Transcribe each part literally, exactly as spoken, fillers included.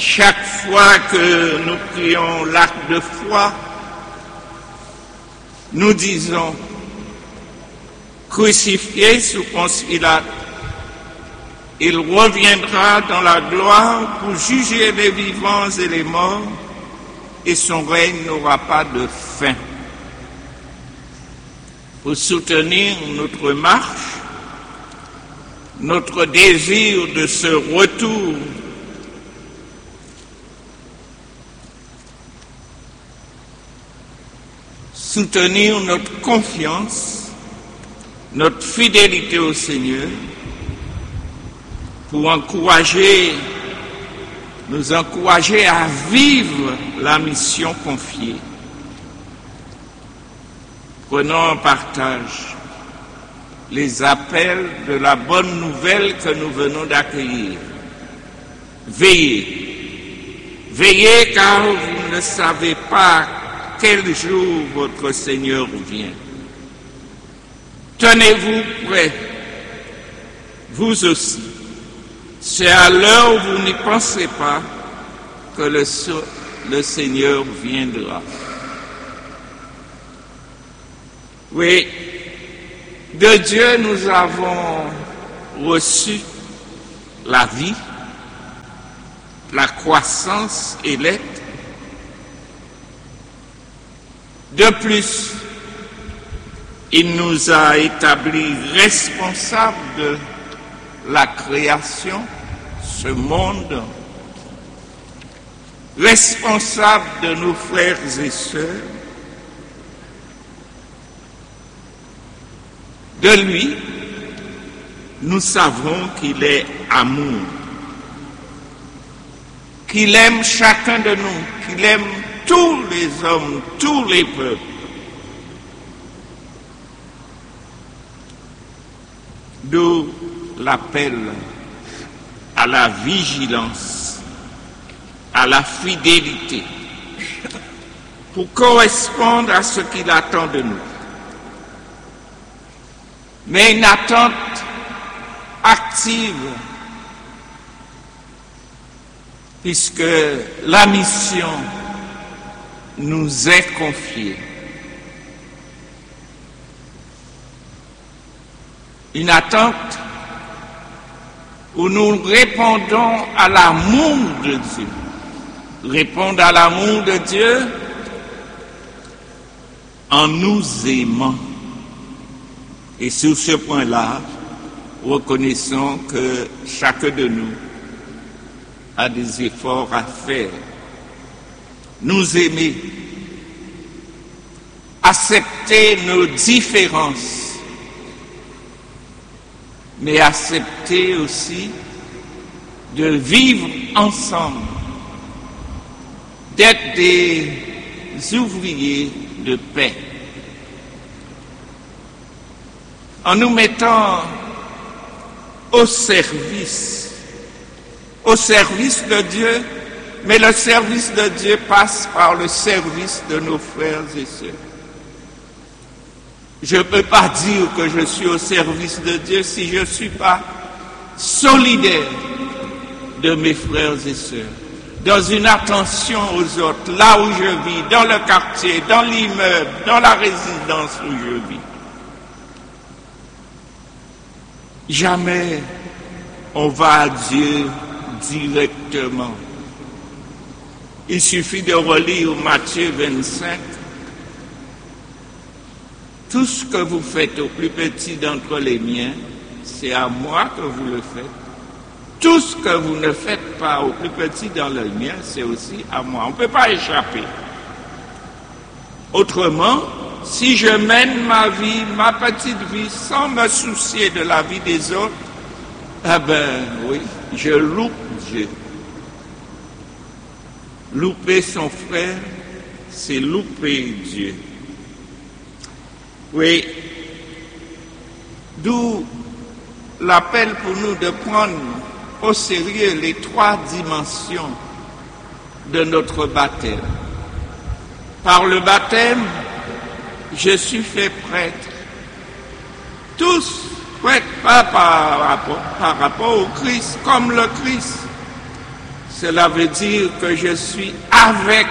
Chaque fois que nous prions l'acte de foi, nous disons, crucifié sous Ponce Pilate, il reviendra dans la gloire pour juger les vivants et les morts, et son règne n'aura pas de fin. Pour soutenir notre marche, notre désir de ce retour soutenir notre confiance, notre fidélité au Seigneur, pour encourager, nous encourager à vivre la mission confiée. Prenons en partage les appels de la bonne nouvelle que nous venons d'accueillir. Veillez, veillez car vous ne savez pas quel jour votre Seigneur vient. Tenez-vous prêts, vous aussi. C'est à l'heure où vous n'y pensez pas que le, le Seigneur viendra. Oui, de Dieu nous avons reçu la vie, la croissance et l'être. De plus, il nous a établis responsables de la création, ce monde, responsables de nos frères et sœurs. De lui, nous savons qu'il est amour, qu'il aime chacun de nous, qu'il aime tous les hommes, tous les peuples. D'où l'appel à la vigilance, à la fidélité, pour correspondre à ce qu'il attend de nous. Mais une attente active, puisque la mission nous est confiée. Une attente où nous répondons à l'amour de Dieu. Répondre à l'amour de Dieu en nous aimant. Et sur ce point-là, reconnaissons que chacun de nous a des efforts à faire. Nous aimer, accepter nos différences, mais accepter aussi de vivre ensemble, d'être des ouvriers de paix. En nous mettant au service, au service de Dieu, mais le service de Dieu passe par le service de nos frères et sœurs. Je ne peux pas dire que je suis au service de Dieu si je ne suis pas solidaire de mes frères et sœurs, dans une attention aux autres, là où je vis, dans le quartier, dans l'immeuble, dans la résidence où je vis. Jamais on va à Dieu directement. Il suffit de relire Matthieu vingt-cinq. Tout ce que vous faites au plus petit d'entre les miens, c'est à moi que vous le faites. Tout ce que vous ne faites pas au plus petit dans le mien, c'est aussi à moi. On ne peut pas échapper. Autrement, si je mène ma vie, ma petite vie, sans me soucier de la vie des autres, eh ben oui, je loupe Dieu. Louper son frère, c'est louper Dieu. Oui, d'où l'appel pour nous de prendre au sérieux les trois dimensions de notre baptême. Par le baptême, je suis fait prêtre. Tous prêtres, pas par rapport, par rapport au Christ, comme le Christ. Cela veut dire que je suis avec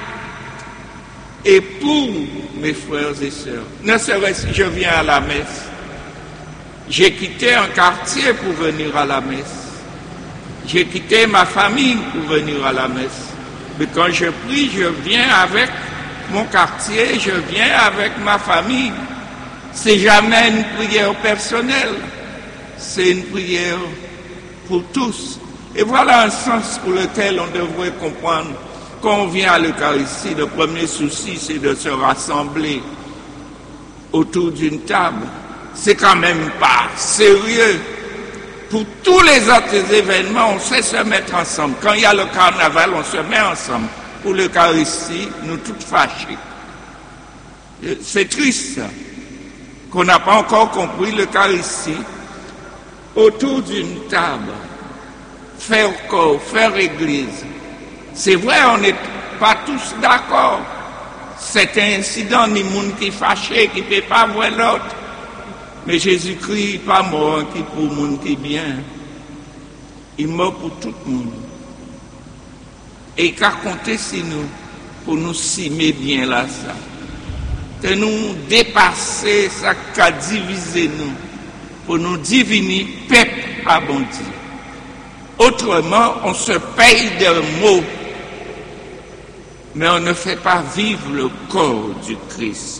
et pour mes frères et sœurs. Ne serait-ce que je viens à la messe. J'ai quitté un quartier pour venir à la messe. J'ai quitté ma famille pour venir à la messe. Mais quand je prie, je viens avec mon quartier, je viens avec ma famille. C'est jamais une prière personnelle, c'est une prière pour tous. Et voilà un sens pour lequel on devrait comprendre quand on vient à l'Eucharistie. Le premier souci, c'est de se rassembler autour d'une table. C'est quand même pas sérieux. Pour tous les autres événements, on sait se mettre ensemble. Quand il y a le carnaval, on se met ensemble. Pour l'Eucharistie, nous toutes fâchés. C'est triste qu'on n'a pas encore compris l'Eucharistie. Autour d'une table, faire corps, faire église. C'est vrai, on n'est pas tous d'accord. C'est un incident, ni monde qui est fâché, qui ne peut pas voir l'autre. Mais Jésus-Christ n'est pas mort qui pour le monde qui est bien. Il est mort pour tout le monde. Et il a compté sur nous, pour nous cimer bien là, ça. De nous dépasser ça qui a divisé nous, pour nous diviner peuple à bon Dieu. Autrement, on se paye de mots, mais on ne fait pas vivre le corps du Christ.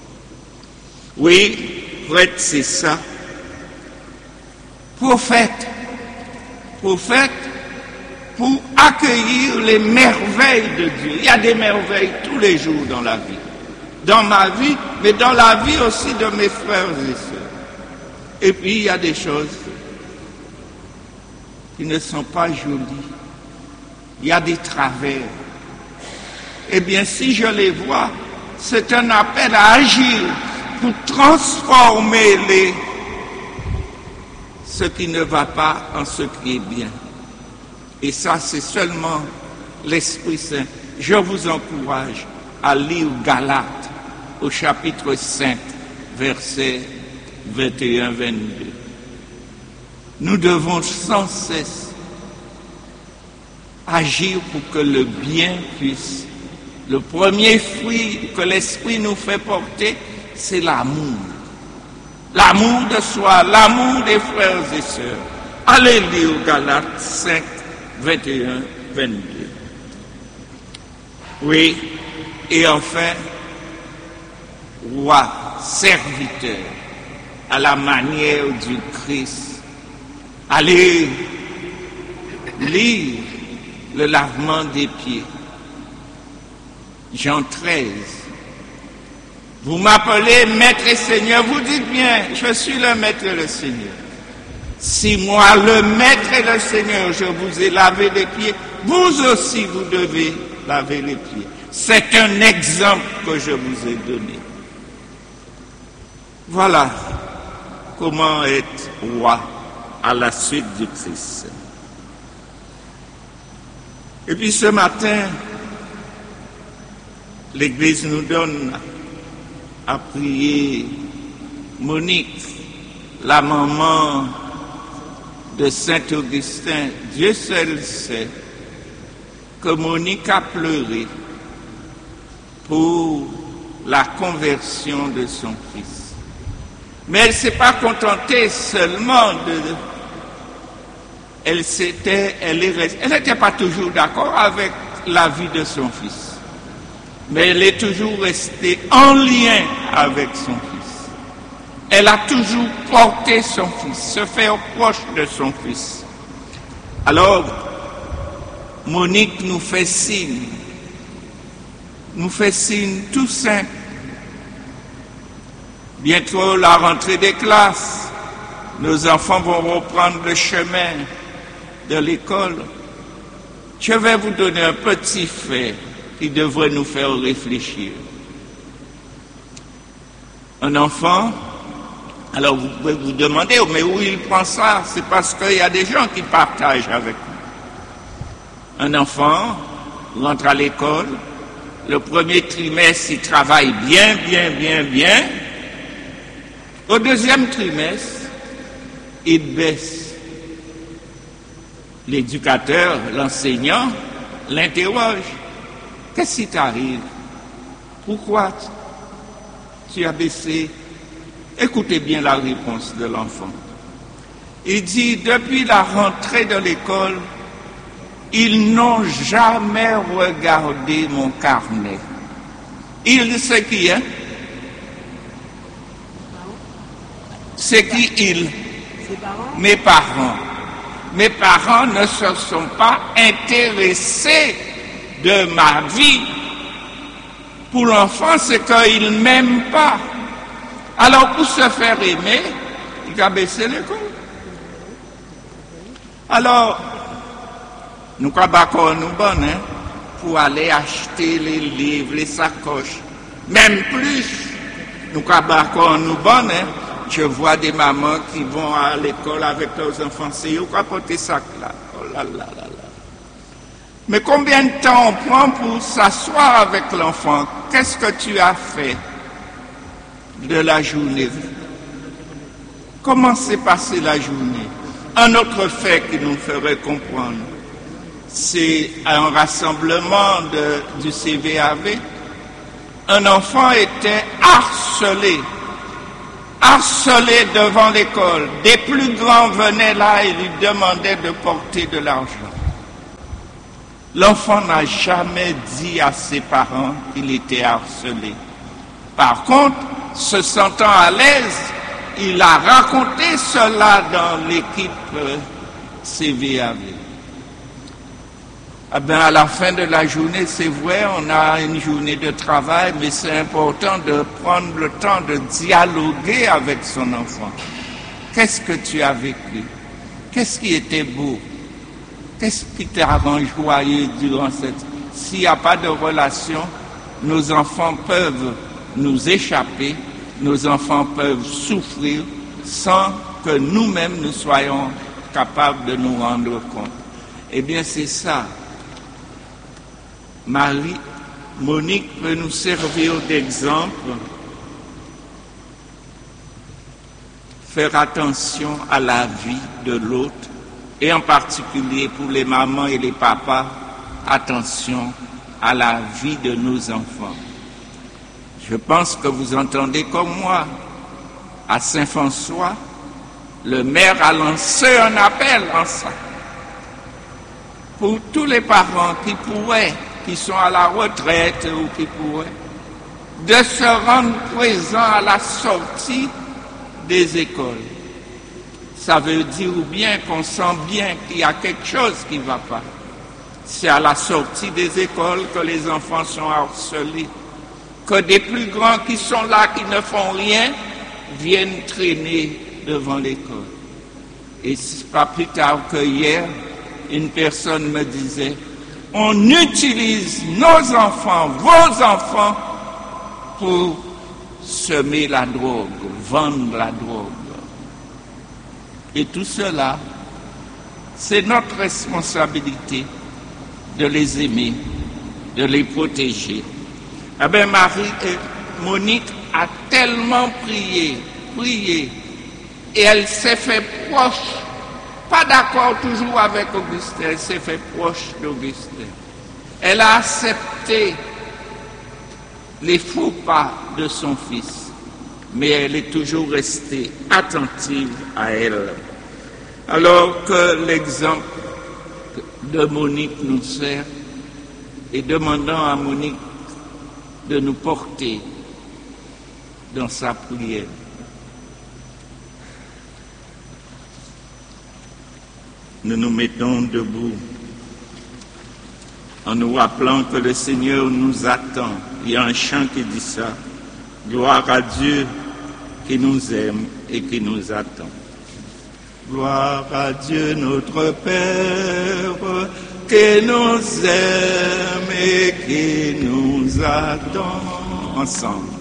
Oui, prêtre, c'est ça. Prophète, prophète, pour accueillir les merveilles de Dieu. Il y a des merveilles tous les jours dans la vie. Dans ma vie, mais dans la vie aussi de mes frères et sœurs. Et puis, il y a des choses qui ne sont pas jolies. Il y a des travers. Eh bien, si je les vois, c'est un appel à agir pour transformer les, ce qui ne va pas en ce qui est bien. Et ça, c'est seulement l'Esprit Saint. Je vous encourage à lire Galates au chapitre cinq, versets vingt et un à vingt-deux. Nous devons sans cesse agir pour que le bien puisse. Le premier fruit que l'Esprit nous fait porter, c'est l'amour. L'amour de soi, l'amour des frères et sœurs. Allez lire Galates cinq, vingt et un à vingt-deux. Oui, et enfin, roi, serviteur, à la manière du Christ. Allez lire le lavement des pieds. Jean treize. Vous m'appelez Maître et Seigneur, vous dites bien, je suis le Maître et le Seigneur. Si moi, le Maître et le Seigneur, je vous ai lavé les pieds, vous aussi vous devez laver les pieds. C'est un exemple que je vous ai donné. Voilà comment être roi à la suite du Christ. Et puis ce matin, l'Église nous donne à prier Monique, la maman de Saint-Augustin. Dieu seul sait que Monique a pleuré pour la conversion de son fils. Mais elle ne s'est pas contentée seulement de... Elle s'était, elle est, elle n'était pas toujours d'accord avec la vie de son fils. Mais elle est toujours restée en lien avec son fils. Elle a toujours porté son fils, se faire proche de son fils. Alors, Monique nous fait signe, nous fait signe tout simple. Bientôt la rentrée des classes, nos enfants vont reprendre le chemin de l'école. Je vais vous donner un petit fait qui devrait nous faire réfléchir. Un enfant, alors vous pouvez vous demander, mais où il prend ça? C'est parce qu'il y a des gens qui partagent avec nous. Un enfant rentre à l'école, le premier trimestre, il travaille bien, bien, bien, bien. Au deuxième trimestre, il baisse. l'éducateur, l'enseignant, l'interroge. Qu'est-ce qui t'arrive? Pourquoi tu as baissé? Écoutez bien la réponse de l'enfant. Il dit, depuis la rentrée de l'école, ils n'ont jamais regardé mon carnet. Il, c'est qui, hein? C'est qui il? Mes parents. Mes parents ne se sont pas intéressés de ma vie. Pour l'enfant, c'est qu'il ne m'aime pas. Alors, pour se faire aimer, il a baissé l'école. Alors, nous avons nous bonnes hein, pour aller acheter les livres, les sacoches. Même plus, nous avons nous bonnes hein, je vois des mamans qui vont à l'école avec leurs enfants. C'est eux qui apportent ces sacs-là. Oh là là là là. Mais combien de temps on prend pour s'asseoir avec l'enfant? Qu'est-ce que tu as fait de la journée? Comment s'est passée la journée? Un autre fait qui nous ferait comprendre, c'est un rassemblement de, du C V A V. Un enfant était harcelé, harcelé devant l'école. Des plus grands venaient là et lui demandaient de porter de l'argent. L'enfant n'a jamais dit à ses parents qu'il était harcelé. Par contre, se sentant à l'aise, il a raconté cela dans l'équipe C V A V. Eh bien, à la fin de la journée, c'est vrai, on a une journée de travail, mais c'est important de prendre le temps de dialoguer avec son enfant. Qu'est-ce que tu as vécu? Qu'est-ce qui était beau? Qu'est-ce qui t'a rendu joyeux durant cette... S'il n'y a pas de relation, nos enfants peuvent nous échapper, nos enfants peuvent souffrir sans que nous-mêmes nous soyons capables de nous rendre compte. Eh bien, c'est ça. Marie, Monique peut nous servir d'exemple. Faire attention à la vie de l'autre et en particulier pour les mamans et les papas, attention à la vie de nos enfants. Je pense que vous entendez comme moi, à Saint-François, le maire a lancé un appel en ça. Pour tous les parents qui pourraient, qui sont à la retraite ou qui pourraient, de se rendre présents à la sortie des écoles. Ça veut dire ou bien qu'on sent bien qu'il y a quelque chose qui ne va pas. C'est à la sortie des écoles que les enfants sont harcelés, que des plus grands qui sont là, qui ne font rien, viennent traîner devant l'école. Et pas plus tard que hier, une personne me disait, on utilise nos enfants, vos enfants, pour semer la drogue, vendre la drogue. Et tout cela, c'est notre responsabilité de les aimer, de les protéger. Eh bien, Marie et Monique a tellement prié, prié, et elle s'est fait proche, pas d'accord toujours avec Augustin, elle s'est fait proche d'Augustin. Elle a accepté les faux pas de son fils, mais elle est toujours restée attentive à elle. Alors que l'exemple de Monique nous sert, et demandant à Monique de nous porter dans sa prière. Nous nous mettons debout en nous rappelant que le Seigneur nous attend. Il y a un chant qui dit ça. Gloire à Dieu qui nous aime et qui nous attend. Gloire à Dieu notre Père qui nous aime et qui nous attend. Ensemble.